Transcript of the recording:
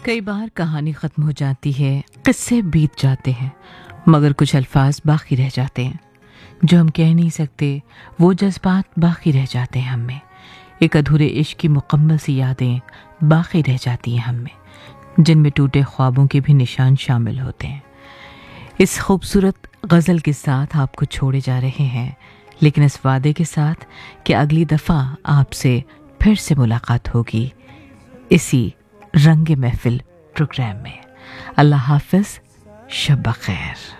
कई बार कहानी ख़त्म हो जाती है, किस्से बीत जाते हैं, मगर कुछ अल्फाज बाकी रह जाते हैं जो हम कह नहीं सकते। वो जज्बात बाकी रह जाते हैं हम में। एक अधूरे इश्क की मुकम्मल सी यादें बाकी रह जाती हैं हम में, जिनमें टूटे ख्वाबों के भी निशान शामिल होते हैं। इस खूबसूरत गज़ल के साथ आपको छोड़े जा रहे हैं, लेकिन इस वादे के साथ कि अगली दफ़ा आपसे फिर से मुलाकात होगी इसी रंग महफिल प्रोग्राम में। अल्लाह हाफ़िज़, शब बख़ैर।